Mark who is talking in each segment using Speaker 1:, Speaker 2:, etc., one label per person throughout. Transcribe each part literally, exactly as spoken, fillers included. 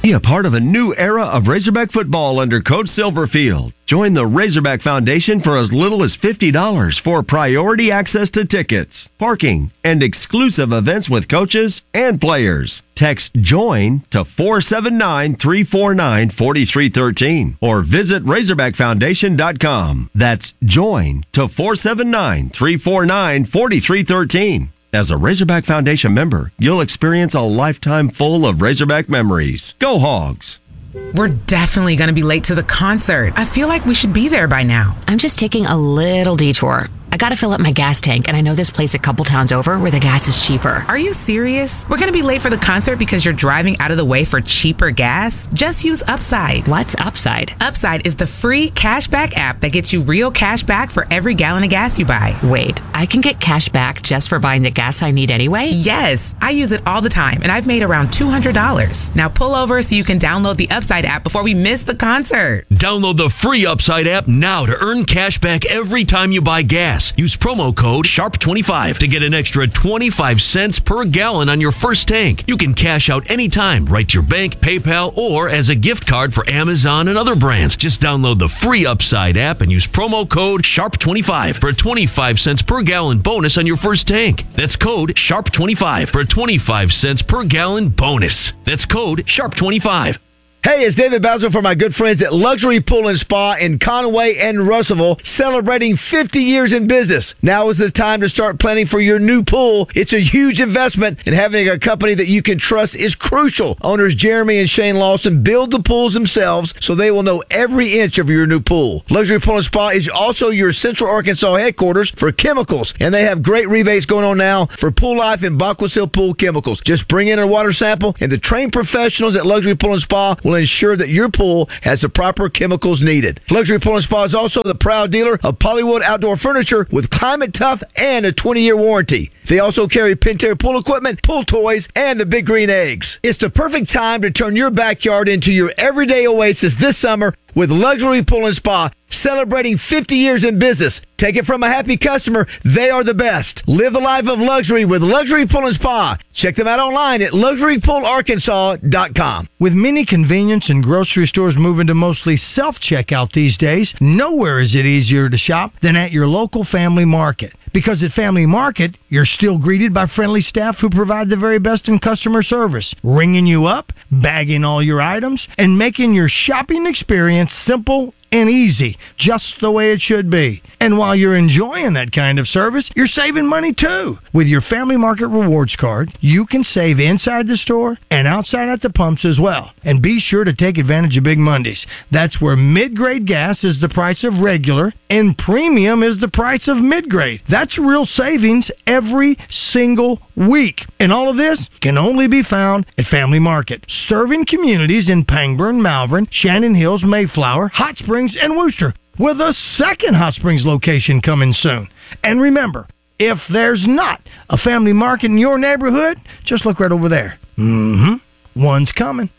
Speaker 1: Be a part of a new era of Razorback football under Coach Silverfield. Join the Razorback Foundation for as little as fifty dollars for priority access to tickets, parking, and exclusive events with coaches and players. Text JOIN to four seven nine, three four nine, four three one three or visit razorback foundation dot com. That's JOIN to four seven nine, three four nine, four three one three. As a Razorback Foundation member, you'll experience a lifetime full of Razorback memories. Go Hogs!
Speaker 2: We're definitely going to be late to the concert. I feel like we should be there by now.
Speaker 3: I'm just taking a little detour. I gotta fill up my gas tank, and I know this place a couple towns over where the gas is cheaper.
Speaker 2: Are you serious? We're gonna be late for the concert because you're driving out of the way for cheaper gas? Just use Upside.
Speaker 3: What's Upside?
Speaker 2: Upside is the free cashback app that gets you real cash back for every gallon of gas you buy.
Speaker 3: Wait, I can get cash back just for buying the gas I need anyway?
Speaker 2: Yes, I use it all the time, and I've made around two hundred dollars. Now pull over so you can download the Upside app before we miss the concert.
Speaker 4: Download the free Upside app now to earn cash back every time you buy gas. Use promo code sharp twenty-five to get an extra twenty-five cents per gallon on your first tank. You can cash out anytime, right to your bank, PayPal, or as a gift card for Amazon and other brands. Just download the free Upside app and use promo code sharp twenty-five for a twenty-five cents per gallon bonus on your first tank. That's code sharp twenty-five for a twenty-five cents per gallon bonus. That's code sharp twenty-five.
Speaker 5: Hey, it's David Bowser for my good friends at Luxury Pool and Spa in Conway and Russellville, celebrating fifty years in business. Now is the time to start planning for your new pool. It's a huge investment, and having a company that you can trust is crucial. Owners Jeremy and Shane Lawson build the pools themselves, so they will know every inch of your new pool. Luxury Pool and Spa is also your Central Arkansas headquarters for chemicals, and they have great rebates going on now for Pool Life and Bacquasil Pool Chemicals. Just bring in a water sample, and the trained professionals at Luxury Pool and Spa will ensure that your pool has the proper chemicals needed. Luxury Pool and Spa is also the proud dealer of Polywood Outdoor Furniture with Climate Tough and a twenty-year warranty. They also carry Pentair pool equipment, pool toys, and the Big Green Eggs. It's the perfect time to turn your backyard into your everyday oasis this summer with Luxury Pool and Spa, celebrating fifty years in business. Take it from a happy customer, they are the best. Live the life of luxury with Luxury Pool and Spa. Check them out online at luxury pool arkansas dot com.
Speaker 6: With many convenience and grocery stores moving to mostly self-checkout these days, nowhere is it easier to shop than at your local Family Market. Because at Family Market, you're still greeted by friendly staff who provide the very best in customer service, ringing you up, bagging all your items, and making your shopping experience simple and easy, just the way it should be. And while you're enjoying that kind of service, you're saving money too. With your Family Market Rewards card, you can save inside the store and outside at the pumps as well. And be sure to take advantage of Big Mondays. That's where mid-grade gas is the price of regular and premium is the price of mid-grade. That's real savings every single week. And all of this can only be found at Family Market, serving communities in Pangburn, Malvern, Shannon Hills, Mayflower, Hot Springs, and Worcester, with a second Hot Springs location coming soon. And remember, if there's not a Family Market in your neighborhood, just look right over there. Mm-hmm. One's coming.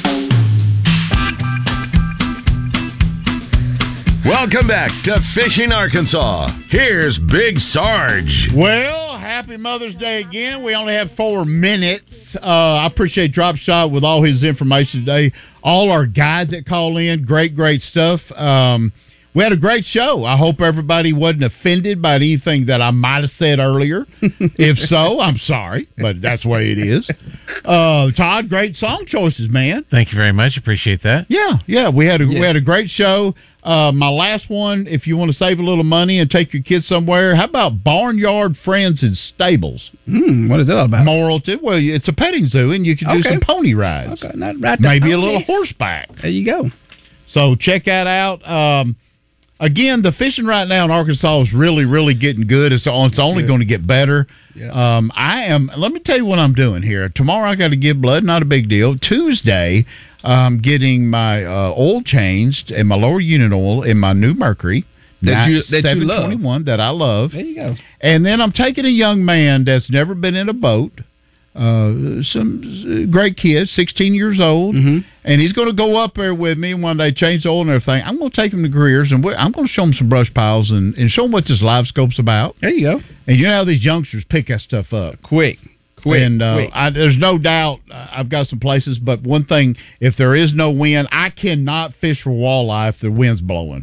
Speaker 7: Welcome back to Fishing Arkansas. Here's Big Sarge.
Speaker 8: Well, happy Mother's Day again. We only have four minutes. Uh, I appreciate Drop Shot with all his information today. All our guides that call in, great, great stuff. Um, we had a great show. I hope everybody wasn't offended by anything that I might have said earlier. If so, I'm sorry, but that's the way it is. Uh, Todd, great song choices, man.
Speaker 9: Thank you very much. Appreciate that.
Speaker 8: Yeah, yeah, we had a
Speaker 9: Yeah.
Speaker 8: we had a great show. Uh, my last one, if you want to save a little money and take your kids somewhere, how about Barnyard Friends and Stables?
Speaker 10: Mm, what is that all about?
Speaker 8: Moral tip, well, it's a petting zoo, and you can do
Speaker 10: Okay.
Speaker 8: some pony rides.
Speaker 10: Okay, not right
Speaker 8: Maybe
Speaker 10: there.
Speaker 8: a little
Speaker 10: Okay.
Speaker 8: horseback.
Speaker 10: There you go.
Speaker 8: So check that out. Um, again, the fishing right now in Arkansas is really, really getting good. It's, it's only
Speaker 10: Good.
Speaker 8: going to get better.
Speaker 10: Yeah.
Speaker 8: Um, I am. Let me tell you what I'm doing here. Tomorrow I got to give blood. Not a big deal. Tuesday, I'm getting my uh, oil changed and my lower unit oil in my new Mercury.
Speaker 10: That you- that you
Speaker 8: seven
Speaker 10: love.
Speaker 8: twenty-one that I love.
Speaker 10: There you go.
Speaker 8: And then I'm taking a young man that's never been in a boat. Uh, some great kid, sixteen years old,
Speaker 10: Mm-hmm.
Speaker 8: and he's going to go up there with me when they change the oil and everything. I'm going to take him to Greer's, and we I'm going to show him some brush piles and, and show him what this live scope's about.
Speaker 10: There you go.
Speaker 8: And you know how these youngsters pick that stuff up.
Speaker 10: Quick. Quick,
Speaker 8: and uh,
Speaker 10: quick.
Speaker 8: I, there's no doubt uh, I've got some places. But one thing, if there is no wind, I cannot fish for walleye if the wind's blowing.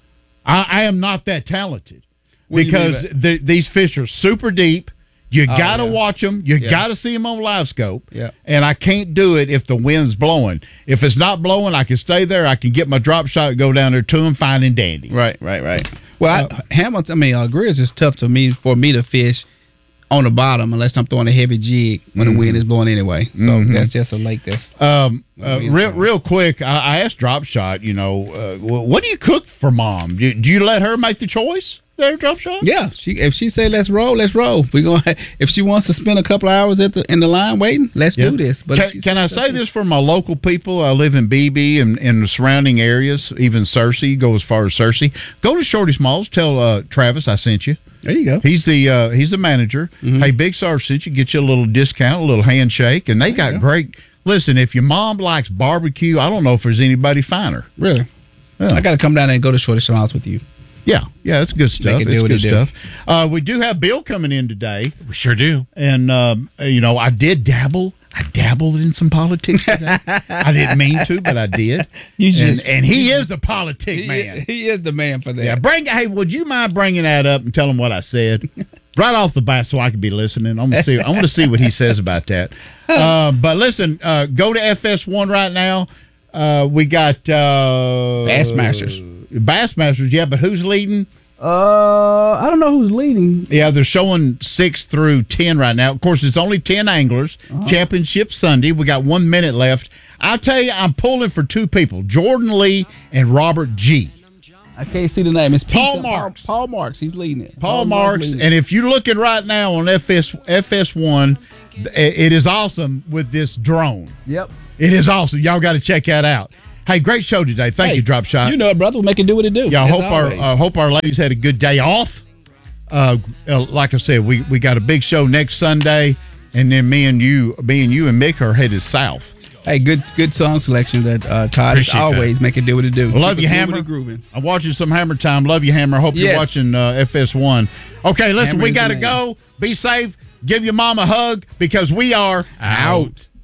Speaker 8: I, I am not that talented because the, these fish are super deep. You
Speaker 10: Oh,
Speaker 8: got to
Speaker 10: yeah.
Speaker 8: watch them. You
Speaker 10: Yeah.
Speaker 8: got to see them on live scope.
Speaker 10: Yeah.
Speaker 8: And I can't do it if the wind's blowing. If it's not blowing, I can stay there. I can get my drop shot, go down there to them, fine and dandy.
Speaker 10: Right, right, right. Well, I, Hamilton, I mean, uh, Grizz is tough to me for me to fish on the bottom unless I'm throwing a heavy jig when
Speaker 8: Mhm.
Speaker 10: the wind is blowing anyway. So
Speaker 8: Mhm.
Speaker 10: that's just a lake that's.
Speaker 8: Um, uh,
Speaker 10: Wind
Speaker 8: real,
Speaker 10: blowing.
Speaker 8: real quick, I, I asked Drop Shot, you know, uh, wh- what do you cook for Mom? Do, do you let her make the choice there, Drop Shot?
Speaker 10: Yeah, she if she say let's roll, let's roll. We going if she wants to spend a couple of hours at the in the line waiting, let's
Speaker 8: Yeah.
Speaker 10: do this. But if
Speaker 8: can,
Speaker 10: she
Speaker 8: can I
Speaker 10: says
Speaker 8: say
Speaker 10: let's-
Speaker 8: this for my local people? I live in B B and in the surrounding areas, even Searcy. Go as far as Searcy. Go to Shorty Smalls. Tell uh, Travis I sent you.
Speaker 10: There you go.
Speaker 8: He's the uh, he's the manager.
Speaker 10: Mhm.
Speaker 8: Hey, Big Star sent you. Get you a little discount, a little handshake, and they
Speaker 10: There you
Speaker 8: got
Speaker 10: go.
Speaker 8: great. Listen, if your mom likes barbecue, I don't know if there's anybody finer.
Speaker 10: Really,
Speaker 8: Yeah.
Speaker 10: I got to come down there and go to Shorty Smiles with you.
Speaker 8: Yeah, yeah, it's good stuff.
Speaker 10: Make it do
Speaker 8: It's
Speaker 10: what
Speaker 8: good
Speaker 10: it do.
Speaker 8: stuff. Uh, we do have Bill coming in today,
Speaker 9: We sure do.
Speaker 8: and um, you know, I did dabble. I dabbled in some politics today. I didn't mean to, but I did.
Speaker 10: You
Speaker 8: and,
Speaker 10: just-
Speaker 8: and he is the politic
Speaker 10: He,
Speaker 8: man.
Speaker 10: he is the man for that.
Speaker 8: Yeah, bring. Hey, would you mind bringing that up and tell him what I said right off the bat so I can be listening? I'm gonna see. I want to see what he says about that. Uh, but listen, uh, go to F S one right now. Uh, we got uh,
Speaker 10: Bassmasters.
Speaker 8: Bassmasters, yeah. But who's leading?
Speaker 10: Uh, I don't know who's leading.
Speaker 8: Yeah, they're showing six through ten right now. Of course, it's only ten anglers.
Speaker 10: Uh-huh.
Speaker 8: Championship Sunday. We got one minute left. I'll tell you, I'm pulling for two people: Jordan Lee and Robert G.
Speaker 10: I can't see the name. It's
Speaker 8: Paul
Speaker 10: Pete-
Speaker 8: Marks.
Speaker 10: Paul, Paul Marks. He's leading it.
Speaker 8: Paul Marks,
Speaker 10: leading
Speaker 8: and
Speaker 10: it.
Speaker 8: if you're looking right now on F S F S one, it is awesome with this drone.
Speaker 10: Yep.
Speaker 8: It is awesome. Y'all got to check that out. Hey, great show today. Thank
Speaker 10: Hey,
Speaker 8: you, Drop Shot.
Speaker 10: You know it, brother. We'll make it do what it do.
Speaker 8: Yeah, I
Speaker 10: As
Speaker 8: hope our
Speaker 10: always.
Speaker 8: uh, hope our ladies had a good day off. Uh, uh, like I said, we, we got a big show next Sunday, and then me and you, me and you and Mick are headed south.
Speaker 10: Hey, good good song selection that uh, Todd is
Speaker 8: Appreciate
Speaker 10: always
Speaker 8: that.
Speaker 10: make it do what it do.
Speaker 8: I love
Speaker 10: Keep
Speaker 8: you,
Speaker 10: it
Speaker 8: Hammer.
Speaker 10: grooving, grooving.
Speaker 8: I'm watching some Hammer Time. Love you, Hammer. Hope you're
Speaker 10: Yes.
Speaker 8: watching uh, F S one. Okay, listen,
Speaker 10: Hammer
Speaker 8: we
Speaker 10: is
Speaker 8: got to
Speaker 10: the man.
Speaker 8: go. Be safe. Give your mom a hug because we are out.